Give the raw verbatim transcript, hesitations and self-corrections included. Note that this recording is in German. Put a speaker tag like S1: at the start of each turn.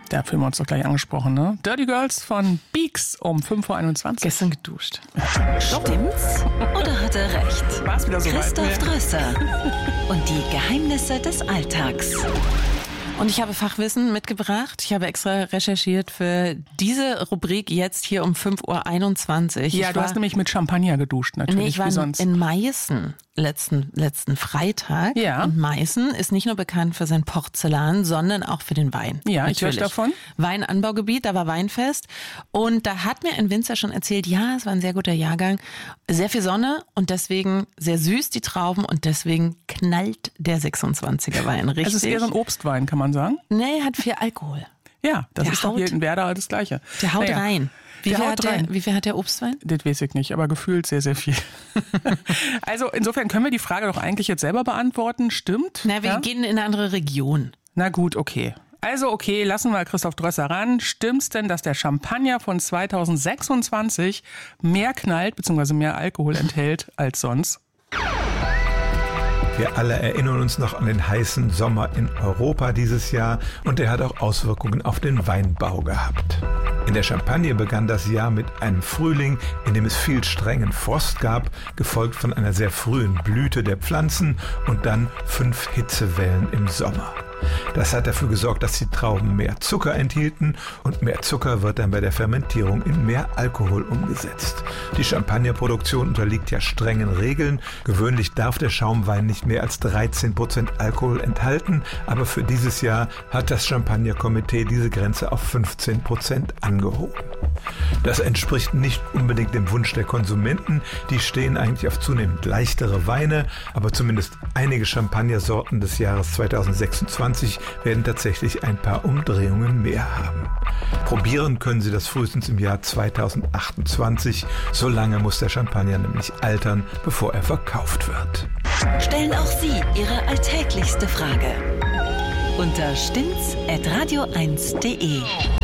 S1: Der fühlen wir uns doch gleich angesprochen, ne? Dirty Girls von Beaks um fünf Uhr einundzwanzig.
S2: Gestern geduscht.
S3: Stimmt's oder hat er recht?
S1: War's wieder so
S3: Christoph
S1: weit?
S3: Drösser und die Geheimnisse des Alltags.
S2: Und ich habe Fachwissen mitgebracht. Ich habe extra recherchiert für diese Rubrik jetzt hier um fünf Uhr einundzwanzig.
S1: Ja,
S2: ich
S1: du
S2: war,
S1: hast nämlich mit Champagner geduscht, natürlich,
S2: nee, ich war
S1: wie
S2: in,
S1: sonst.
S2: in Meißen letzten, letzten Freitag.
S1: Ja.
S2: Und Meißen ist nicht nur bekannt für sein Porzellan, sondern auch für den Wein.
S1: Ja, ich höre
S2: Natürlich.
S1: davon.
S2: Weinanbaugebiet, da war Weinfest. Und da hat mir ein Winzer schon erzählt, ja, es war ein sehr guter Jahrgang. Sehr viel Sonne und deswegen sehr süß die Trauben und deswegen knallt der sechsundzwanziger Wein. Richtig?
S1: Es ist eher ein Obstwein, kann man sagen.
S2: Nee, hat viel Alkohol.
S1: Ja, das
S2: Der
S1: ist doch
S2: haut-
S1: hier in Werder halt das Gleiche.
S2: Der haut
S1: Naja,
S2: rein. Wie
S1: der
S2: viel,
S1: haut
S2: hat der,
S1: rein.
S2: wie viel hat der Obstwein?
S1: Das weiß ich nicht, aber gefühlt sehr, sehr viel. Also insofern können wir die Frage doch eigentlich jetzt selber beantworten. Stimmt?
S2: Na, wir
S1: ja?
S2: gehen in eine andere Region.
S1: Na gut, okay. Also okay, lassen wir Christoph Drösser ran. Stimmt's denn, dass der Champagner von zweitausendsechsundzwanzig mehr knallt bzw. mehr Alkohol enthält als sonst?
S4: Wir alle erinnern uns noch an den heißen Sommer in Europa dieses Jahr und der hat auch Auswirkungen auf den Weinbau gehabt. In der Champagne begann das Jahr mit einem Frühling, in dem es viel strengen Frost gab, gefolgt von einer sehr frühen Blüte der Pflanzen und dann fünf Hitzewellen im Sommer. Das hat dafür gesorgt, dass die Trauben mehr Zucker enthielten und mehr Zucker wird dann bei der Fermentierung in mehr Alkohol umgesetzt. Die Champagnerproduktion unterliegt ja strengen Regeln. Gewöhnlich darf der Schaumwein nicht mehr als dreizehn Prozent Alkohol enthalten, aber für dieses Jahr hat das Champagnerkomitee diese Grenze auf fünfzehn Prozent angehoben. Das entspricht nicht unbedingt dem Wunsch der Konsumenten, die stehen eigentlich auf zunehmend leichtere Weine, aber zumindest einige Champagnersorten des Jahres zweitausendsechsundzwanzig werden tatsächlich ein paar Umdrehungen mehr haben. Probieren können Sie das frühestens im Jahr zweitausendachtundzwanzig, so lange muss der Champagner nämlich altern, bevor er verkauft wird.
S3: Stellen auch Sie Ihre alltäglichste Frage unter stimmt's at radio eins punkt de.